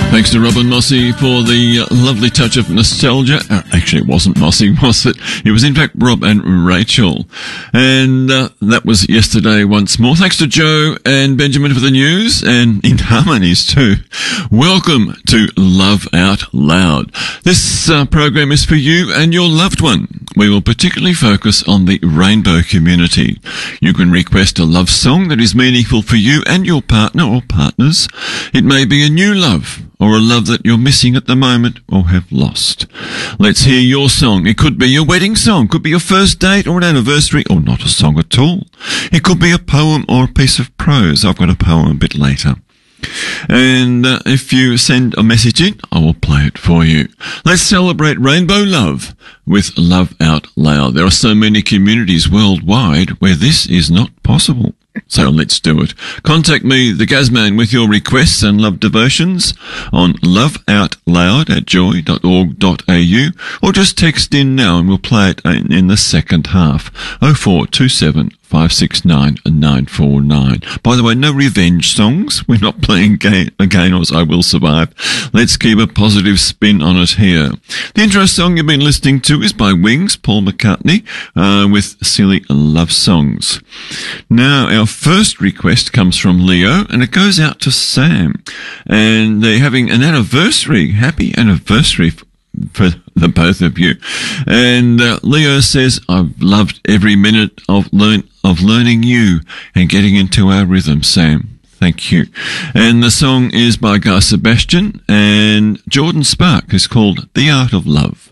Thanks to Robin Mossy for the lovely touch of nostalgia. Actually, it wasn't Mossy, was it? It was, in fact, Rob and Rachel. And that was yesterday once more. Thanks to Joe and Benjamin for the news, and in harmonies too. Welcome to Love Out Loud. This program is for you and your loved one. We will particularly focus on the rainbow community. You can request a love song that is meaningful for you and your partner or partners. It may be a new love, or a love that you're missing at the moment or have lost. Let's hear your song. It could be your wedding song, could be your first date or an anniversary, or not a song at all. It could be a poem or a piece of prose. I've got a poem a bit later. And if you send a message in, I will play it for you. Let's celebrate rainbow love with Love Out Loud. There are so many communities worldwide where this is not possible. So let's do it. Contact me, the Gazman, with your requests and love devotions on loveoutloud@joy.org.au, or just text in now and we'll play it in the second half. 0427 569 949. By the way, no revenge songs. We're not playing Gaynors I Will Survive. Let's keep a positive spin on it here. The intro song you've been listening to is by Wings, Paul McCartney, with Silly Love Songs. Now, our first request comes from Leo, and it goes out to Sam. And they're having an anniversary. Happy anniversary for the both of you. And Leo says, I've loved every minute of learning you and getting into our rhythm, Sam. Thank you. And the song is by Guy Sebastian and Jordan Spark. It's called The Art of Love.